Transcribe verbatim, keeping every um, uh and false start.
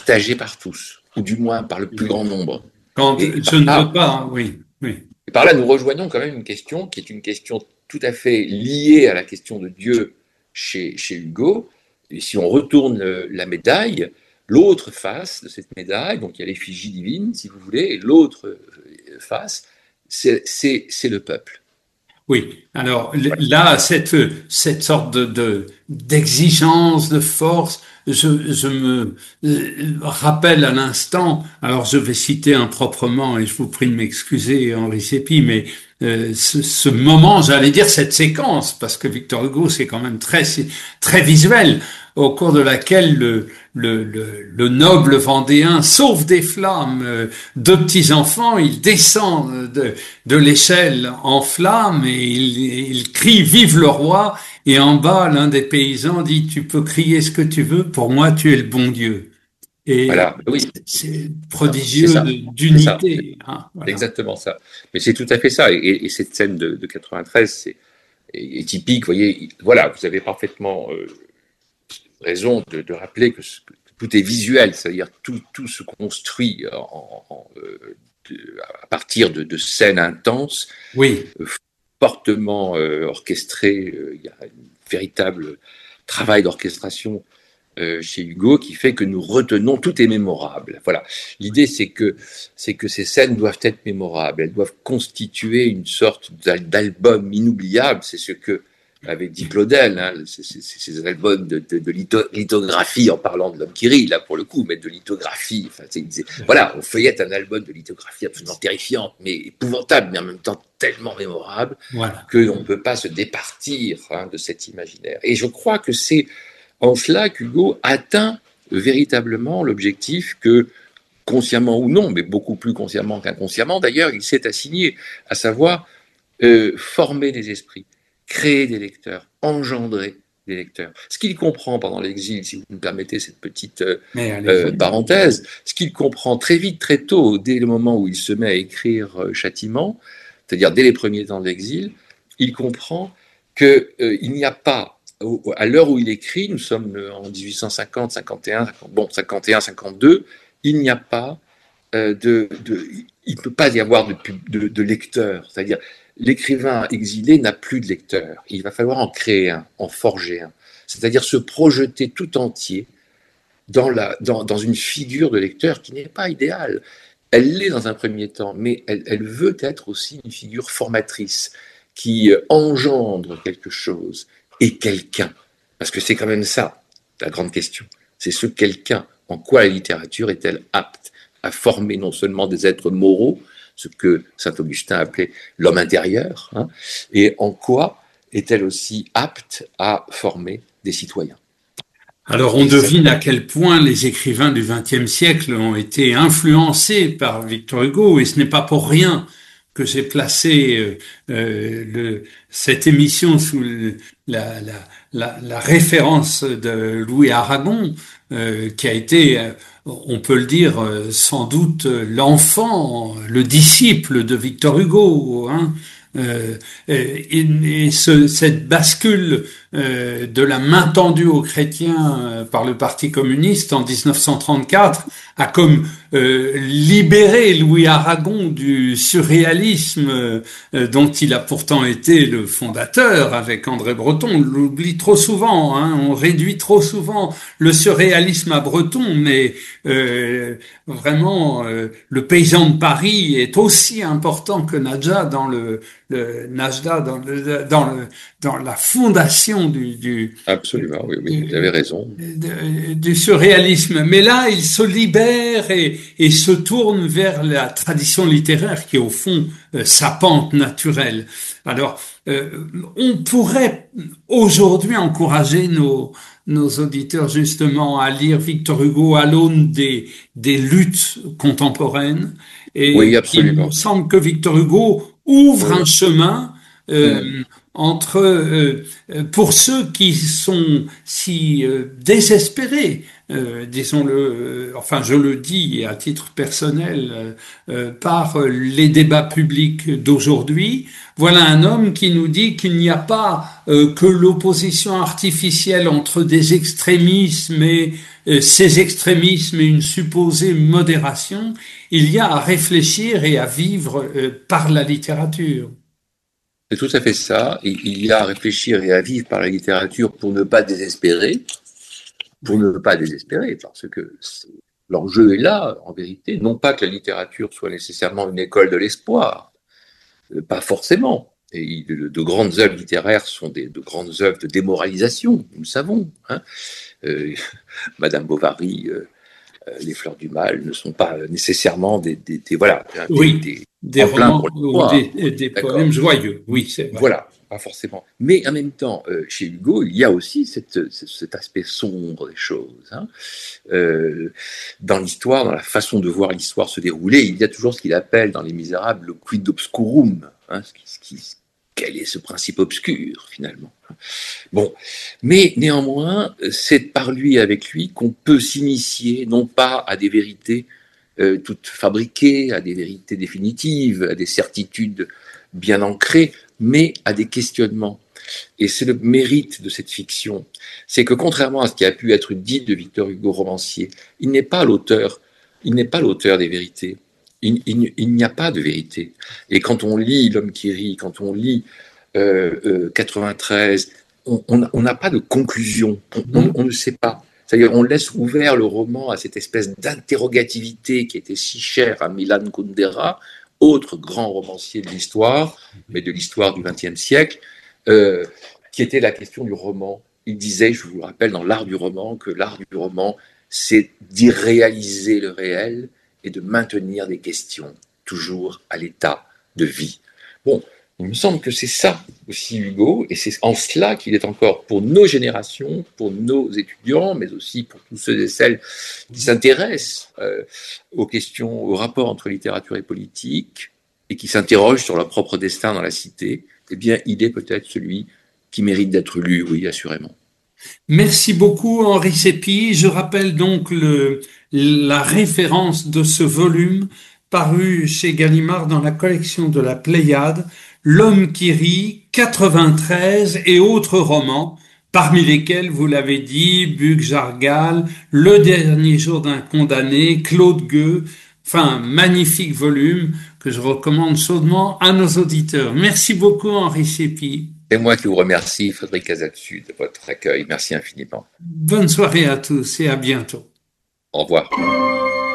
partagé par tous, ou du moins par le plus grand nombre. Quand et je ne là, veux pas, hein, oui, oui. Et par là, nous rejoignons quand même une question qui est une question tout à fait liée à la question de Dieu chez, chez Hugo. Et si on retourne la médaille, l'autre face de cette médaille, donc il y a l'effigie divine, si vous voulez, et l'autre face, c'est, c'est, c'est le peuple. Oui, alors là, cette, cette sorte de, de, d'exigence, de force, je, je me rappelle à l'instant, alors je vais citer improprement, et je vous prie de m'excuser, Henri Sépi, mais euh, ce, ce moment, j'allais dire cette séquence, parce que Victor Hugo, c'est quand même très, très visuel, au cours de laquelle le, le, le, le noble vendéen sauve des flammes euh, deux petits-enfants, il descend de, de l'échelle en flammes et il, il crie « Vive le roi !» et en bas, l'un des paysans dit « Tu peux crier ce que tu veux, pour moi tu es le bon Dieu ». Et voilà, oui. C'est prodigieux c'est d'unité. C'est hein, voilà. Exactement ça. Mais c'est tout à fait ça. Et, et cette scène de, de quatre-vingt-treize, c'est est, est typique. Vous voyez, voilà, vous avez parfaitement euh, raison de, de rappeler que, ce, que tout est visuel, c'est-à-dire tout, tout se construit en, en, euh, de, à partir de, de scènes intenses, oui. euh, fortement euh, orchestrées. Euh, il y a un véritable travail d'orchestration euh, chez Hugo qui fait que nous retenons, tout est mémorable. Voilà. L'idée, c'est que, c'est que ces scènes doivent être mémorables, elles doivent constituer une sorte d'album inoubliable. C'est ce que avait dit Claudel, hein, ces albums de, de, de lithographie, en parlant de l'homme qui rit, là pour le coup, mais de lithographie. Enfin, c'est, c'est, voilà, on feuillette un album de lithographie absolument terrifiante, mais épouvantable, mais en même temps tellement mémorable, voilà. qu'on ne peut pas se départir hein, de cet imaginaire. Et je crois que c'est en cela qu'Hugo atteint véritablement l'objectif que, consciemment ou non, mais beaucoup plus consciemment qu'inconsciemment d'ailleurs, il s'est assigné, à savoir euh, former des esprits, créer des lecteurs, engendrer des lecteurs. Ce qu'il comprend pendant l'exil, si vous me permettez cette petite euh, euh, parenthèse, ce qu'il comprend très vite, très tôt, dès le moment où il se met à écrire euh, Châtiment, c'est-à-dire dès les premiers temps de l'exil, il comprend qu'il euh, n'y a pas, au, à l'heure où il écrit, nous sommes en dix-huit cent cinquante, cinquante et un, cinquante, bon, cinquante et un, cinquante-deux, il n'y a pas euh, de, de... Il ne peut pas y avoir de, de, de lecteurs, c'est-à-dire l'écrivain exilé n'a plus de lecteur. Il va falloir en créer un, en forger un. C'est-à-dire se projeter tout entier dans, la, dans, dans une figure de lecteur qui n'est pas idéale. Elle l'est dans un premier temps, mais elle, elle veut être aussi une figure formatrice qui engendre quelque chose et quelqu'un. Parce que c'est quand même ça, la grande question. C'est ce quelqu'un. En quoi la littérature est-elle apte à former non seulement des êtres moraux, ce que saint Augustin appelait l'homme intérieur, hein, et en quoi est-elle aussi apte à former des citoyens. Alors on devine à quel point les écrivains du vingtième siècle ont été influencés par Victor Hugo, et ce n'est pas pour rien que j'ai placé euh, euh, le, cette émission sous le, la, la, la, la référence de Louis Aragon, euh, qui a été, euh, on peut le dire, euh, sans doute l'enfant, le disciple de Victor Hugo, hein. Euh, et, et ce, cette bascule euh, de la main tendue aux chrétiens euh, par le Parti communiste en dix-neuf cent trente-quatre a comme euh, libéré Louis Aragon du surréalisme euh, dont il a pourtant été le fondateur avec André Breton. On l'oublie trop souvent, hein, on réduit trop souvent le surréalisme à Breton, mais euh, vraiment euh, le paysan de Paris est aussi important que Nadja dans le le Najda dans le dans le dans la fondation du du absolument oui oui vous avez raison du, du surréalisme. Mais là il se libère et et se tourne vers la tradition littéraire qui est au fond euh, sa pente naturelle. Alors euh, on pourrait aujourd'hui encourager nos nos auditeurs justement à lire Victor Hugo à l'aune des des luttes contemporaines, et oui, absolument. il me semble que Victor Hugo ouvre un chemin euh, entre, euh, pour ceux qui sont si euh, désespérés, euh, disons-le, euh, enfin je le dis à titre personnel, euh, euh, par les débats publics d'aujourd'hui. Voilà un homme qui nous dit qu'il n'y a pas euh, que l'opposition artificielle entre des extrémismes et euh, ces extrémismes et une supposée modération. Il y a à réfléchir et à vivre euh, par la littérature. C'est tout à fait ça. Et il y a à réfléchir et à vivre par la littérature pour ne pas désespérer, pour ne pas désespérer, parce que l'enjeu est là, en vérité. Non pas que la littérature soit nécessairement une école de l'espoir, pas forcément. Et de, de grandes œuvres littéraires sont des, de grandes œuvres de démoralisation, nous le savons. Hein. Euh, Madame Bovary, euh, Les Fleurs du Mal ne sont pas nécessairement des, des, des voilà, oui, des, des, des romans ou des, des poèmes joyeux. Oui, c'est vrai. Voilà, pas forcément. Mais en même temps, euh, chez Hugo, il y a aussi cette, cet aspect sombre des choses. Hein. Euh, dans l'histoire, dans la façon de voir l'histoire se dérouler, il y a toujours ce qu'il appelle dans Les Misérables le quid obscurum. Hein, ce qui, ce qui, quel est ce principe obscur, finalement? Bon, mais néanmoins, c'est par lui et avec lui qu'on peut s'initier, non pas à des vérités euh, toutes fabriquées, à des vérités définitives, à des certitudes bien ancrées, mais à des questionnements. Et c'est le mérite de cette fiction, c'est que contrairement à ce qui a pu être dit de Victor Hugo romancier, il n'est pas l'auteur, il n'est pas l'auteur des vérités. Il, il, il n'y a pas de vérité. Et quand on lit L'homme qui rit, quand on lit euh, euh, quatre-vingt-treize, on n'a pas de conclusion, on, on, on ne sait pas. C'est-à-dire on laisse ouvert le roman à cette espèce d'interrogativité qui était si chère à Milan Kundera, autre grand romancier de l'histoire, mais de l'histoire du vingtième siècle, euh, qui était la question du roman. Il disait, je vous le rappelle, dans l'art du roman, que l'art du roman, c'est d'irréaliser le réel et de maintenir des questions, toujours à l'état de vie. Bon, il me semble que c'est ça aussi Hugo, et c'est en cela qu'il est encore pour nos générations, pour nos étudiants, mais aussi pour tous ceux et celles qui s'intéressent euh, aux questions, au rapport entre littérature et politique, et qui s'interrogent sur leur propre destin dans la cité, eh bien, il est peut-être celui qui mérite d'être lu, oui, assurément. Merci beaucoup, Henri Sépi. Je rappelle donc le, la référence de ce volume paru chez Gallimard dans la collection de la Pléiade, L'homme qui rit, quatre-vingt-treize et autres romans, parmi lesquels, vous l'avez dit, Buck Jargal, Le dernier jour d'un condamné, Claude Gueux, enfin, magnifique volume que je recommande chaudement à nos auditeurs. Merci beaucoup, Henri Sépi. C'est moi qui vous remercie, Frédéric Casatsu, de votre accueil. Merci infiniment. Bonne soirée à tous et à bientôt. Au revoir.